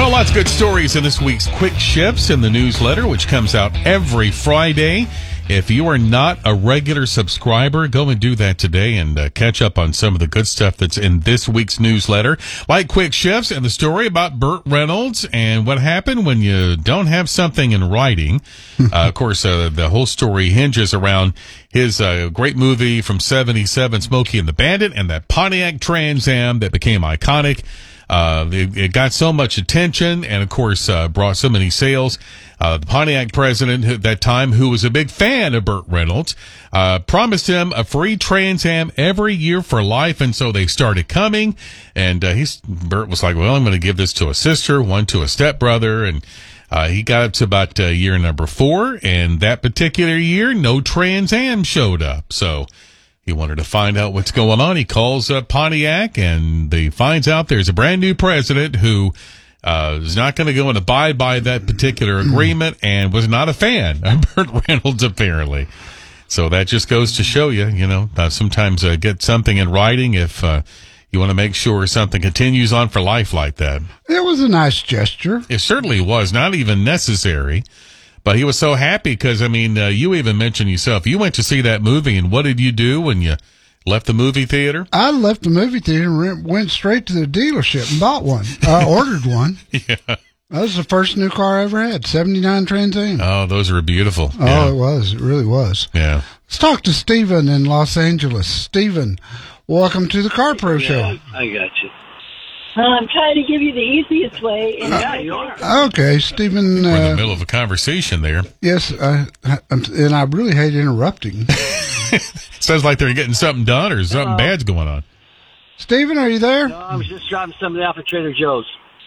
Well, lots of good stories in this week's Quick Shifts in the newsletter, which comes out every Friday. If you are not a regular subscriber, go and do that today and catch up on some of the good stuff that's in this week's newsletter, like Quick Shifts and the story about Burt Reynolds and what happened when you don't have something in writing. Of course, the whole story hinges around his great movie from '77, Smokey and the Bandit, and that Pontiac Trans Am that became iconic. It got so much attention and, of course, brought so many sales. The Pontiac president at that time, who was a big fan of Burt Reynolds, promised him a free Trans Am every year for life, and so they started coming. And Burt was like, well, I'm going to give this to a sister, one to a stepbrother, and he got up to about year number 4, and that particular year, no Trans Am showed up. So he wanted to find out what's going on. He calls up Pontiac, and he finds out there's a brand new president who is not going to go and abide by that particular agreement and was not a fan of Burt Reynolds, apparently. So that just goes to show you, sometimes get something in writing if you want to make sure something continues on for life like that. It was a nice gesture. It certainly was, not even necessary. But he was so happy because, you even mentioned yourself, you went to see that movie, and what did you do when you left the movie theater? I left the movie theater and went straight to the dealership and bought one. I ordered one. Yeah. That was the first new car I ever had, 79 Trans Am. Oh, those are beautiful. Oh, yeah. It was. It really was. Yeah. Let's talk to Stephen in Los Angeles. Stephen, welcome to the Car Pro Show. I got you. I'm trying to give you the easiest way. Yeah, you are. Okay, Stephen. We're in the middle of a conversation there. Yes, and I really hate interrupting. Sounds like they're getting something done or something bad's going on. Stephen, are you there? No, I was just dropping somebody off at Trader Joe's.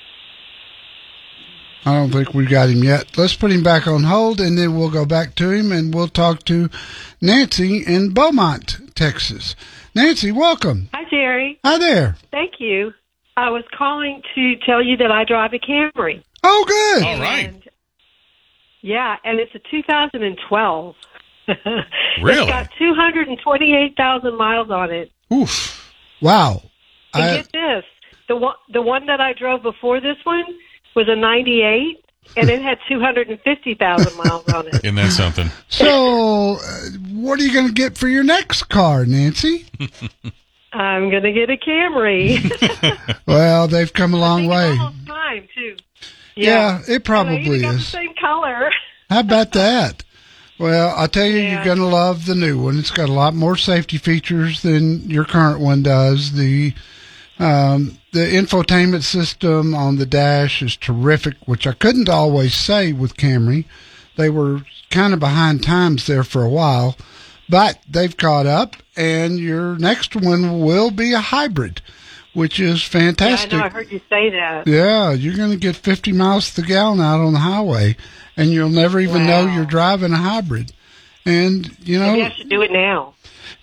I don't think we got him yet. Let's put him back on hold, and then we'll go back to him, and we'll talk to Nancy in Beaumont, Texas. Nancy, welcome. Hi, Jerry. Hi there. Thank you. I was calling to tell you that I drive a Camry. Oh, good. All right. Yeah, and it's a 2012. Really? It's got 228,000 miles on it. Oof. Wow. And get this. The one that I drove before this one was a 98, and it had 250,000 miles on it. Isn't that something? So, what are you going to get for your next car, Nancy? I'm going to get a Camry. Well, they've come a long way. It's almost time, too. Yeah, it probably got is. the same color. How about that? Well, I'll tell you, you're going to love the new one. It's got a lot more safety features than your current one does. The infotainment system on the dash is terrific, which I couldn't always say with Camry. They were kind of behind times there for a while, but they've caught up, and your next one will be a hybrid, which is fantastic. Yeah, I know. I heard you say that. Yeah, you're going to get 50 miles to the gallon out on the highway, and you'll never even know you're driving a hybrid. And, maybe I should do it now.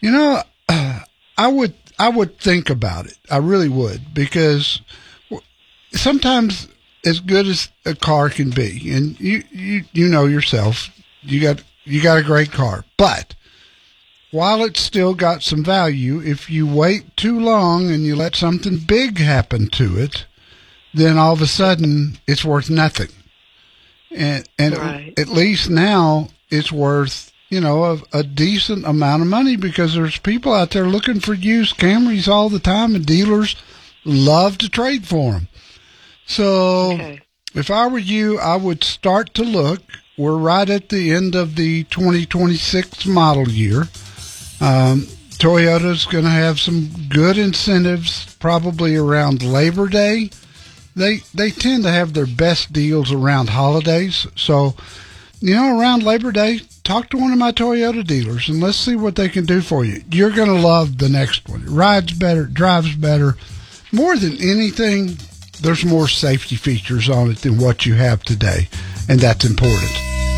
I would think about it. I really would, because sometimes as good as a car can be, and you know yourself, you got a great car, but while it's still got some value, if you wait too long and you let something big happen to it, then all of a sudden it's worth nothing. And right. At least now it's worth, a decent amount of money, because there's people out there looking for used Camrys all the time, and dealers love to trade for them. So If I were you, I would start to look. We're right at the end of the 2026 model year. Toyota's going to have some good incentives probably around Labor Day. They tend to have their best deals around holidays. So, around Labor Day, talk to one of my Toyota dealers and let's see what they can do for you. You're going to love the next one. It rides better, drives better. More than anything, there's more safety features on it than what you have today, and that's important.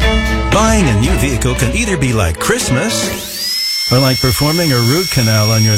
Buying a new vehicle can either be like Christmas or like performing a root canal on your